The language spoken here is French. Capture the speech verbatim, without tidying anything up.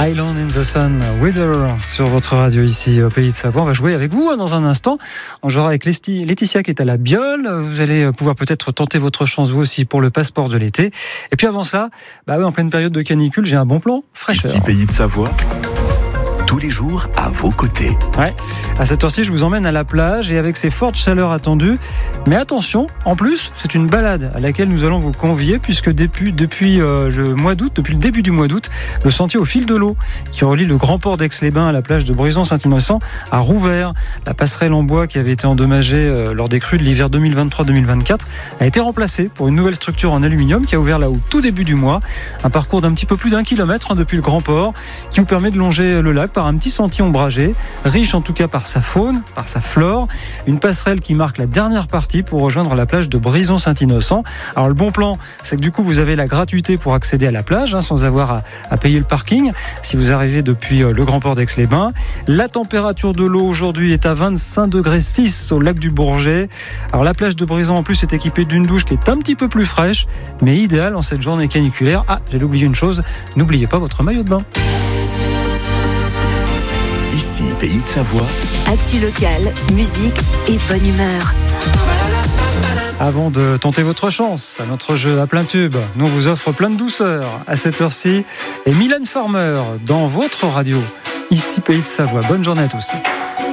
Island in the Sun, Weather sur votre radio ici au Pays de Savoie. On va jouer avec vous dans un instant. On jouera avec Laetitia qui est à la Biole. Vous allez pouvoir peut-être tenter votre chance vous aussi pour le passeport de l'été. Et puis avant ça, bah oui, en pleine période de canicule, j'ai un bon plan fraîcheur. Ici Pays de Savoie. Tous les jours à vos côtés. Ouais, à cette heure-ci, je vous emmène à la plage et avec ces fortes chaleurs attendues. Mais attention, en plus, c'est une balade à laquelle nous allons vous convier puisque depuis, depuis euh, le mois d'août, depuis le début du mois d'août, le sentier au fil de l'eau qui relie le grand port d'Aix-les-Bains à la plage de Brison-Saint-Innocent a rouvert. La passerelle en bois qui avait été endommagée euh, lors des crues de l'hiver deux mille vingt-trois deux mille vingt-quatre a été remplacée pour une nouvelle structure en aluminium qui a ouvert là au tout début du mois. Un parcours d'un petit peu plus d'un kilomètre hein, depuis le grand port qui vous permet de longer le lac par un petit sentier ombragé, riche en tout cas par sa faune, par sa flore. Une passerelle qui marque la dernière partie pour rejoindre la plage de Brison-Saint-Innocent. Alors le bon plan, c'est que du coup vous avez la gratuité pour accéder à la plage hein, sans avoir à, à payer le parking si vous arrivez depuis euh, le grand port d'Aix-les-Bains. La température de l'eau aujourd'hui est à vingt-cinq degrés six au lac du Bourget. Alors la plage de Brison en plus est équipée d'une douche qui est un petit peu plus fraîche, mais idéale en cette journée caniculaire. Ah, j'ai oublié une chose, n'oubliez pas votre maillot de bain. Ici, Pays de Savoie. Actu locale, musique et bonne humeur. Avant de tenter votre chance à notre jeu à plein tube, nous on vous offre plein de douceur à cette heure-ci. Et Mylène Farmer dans votre radio. Ici, Pays de Savoie. Bonne journée à tous.